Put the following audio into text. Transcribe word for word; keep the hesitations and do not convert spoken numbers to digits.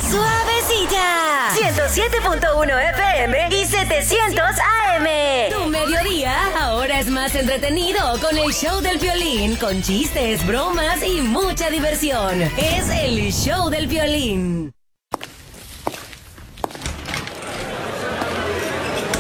suavecita. ciento siete punto uno F M y setecientos A M. Tu mediodía ahora es más entretenido con el show del Piolín, con chistes, bromas y mucha diversión. Es el show del Piolín.